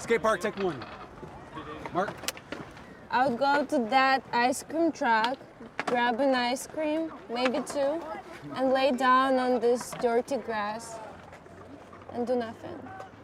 Skate park, take one. Mark. I would go to that ice cream truck, grab an ice cream, maybe two, and lay down on this dirty grass and do nothing.